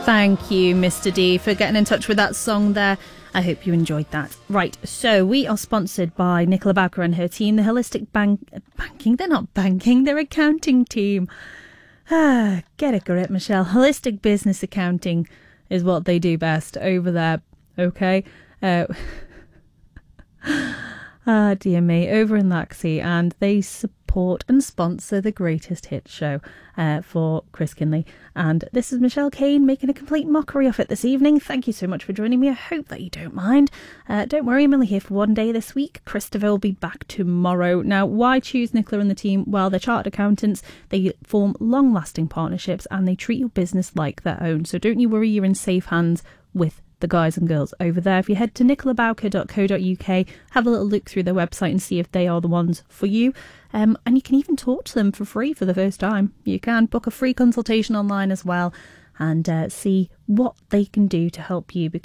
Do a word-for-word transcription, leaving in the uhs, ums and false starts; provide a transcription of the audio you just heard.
Thank you, Mister D, for getting in touch with that song there. I hope you enjoyed that. Right, so we are sponsored by Nicola Bowker and her team, the Holistic Bank... Banking? They're not banking, they're accounting team. Ah, get a grip, Michelle. Holistic business accounting is what they do best over there, okay? Uh, ah, dear me, over in Laxey, and they support and sponsor the Greatest Hits show uh, for Chris Kinley. And this is Michelle Kane making a complete mockery of it this evening. Thank you so much for joining me. I hope that you don't mind. Uh, don't worry, I'm only here for one day this week. Christopher will be back tomorrow. Now, why choose Nicola and the team? Well, they're chartered accountants. They form long-lasting partnerships and they treat your business like their own. So don't you worry, you're in safe hands with the guys and girls over there. If you head to nicola bowker dot co dot uk, have a little look through their website and see if they are the ones for you. Um, and you can even talk to them for free for the first time. You can book a free consultation online as well and uh, see what they can do to help you, because